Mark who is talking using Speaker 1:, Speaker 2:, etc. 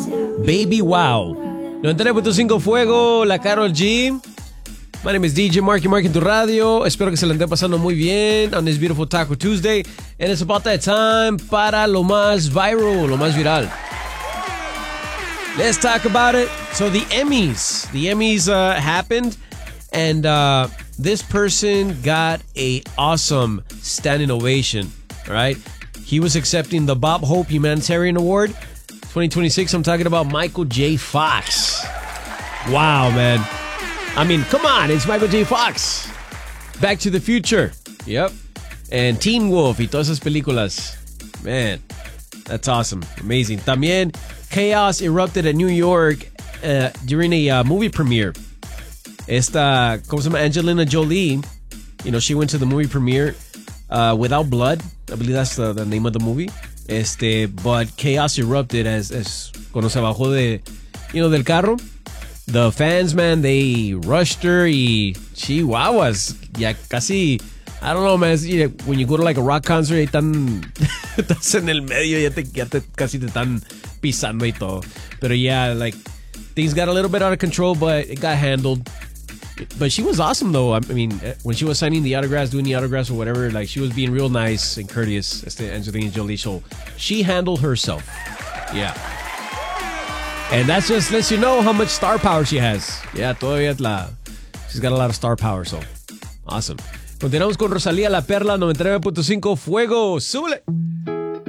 Speaker 1: Baby Wow. 99.5 Fuego, la Karol G. My name is DJ Marky Mark en tu radio. Espero que se la estén pasando muy bien on this beautiful Taco Tuesday. And it's about that time para lo más viral, lo más viral. Let's talk about it. So the Emmys happened, and this person got a awesome standing ovation. All right, he was accepting the Bob Hope Humanitarian Award 2026. I'm talking about Michael J. Fox. Wow, man. I mean, come on, it's Michael J. Fox. Back to the Future. Yep. And Teen Wolf y todas esas películas. Man, that's awesome. Amazing. También chaos erupted at New York during a movie premiere. Esta, ¿cómo se llama? Angelina Jolie, you know, she went to the movie premiere Without Blood. I believe that's the name of the movie. But chaos erupted as cuando se bajó del carro. The fans, man, they rushed her y chihuahuas. Ya casi, I don't know, man. When you go to like a rock concert, estás en el medio, ya te casi te están pisando y todo. Pero yeah, like, things got a little bit out of control, but it got handled. But she was awesome, though. I mean, when she was signing the autographs, doing the autographs or whatever, like, she was being real nice and courteous. Angelina Jolie, so she handled herself. Yeah. And that just lets you know how much star power she has. Yeah, she's got a lot of star power, so awesome. Continuamos con Rosalía La Perla, 99.5 Fuego. ¡Súbele!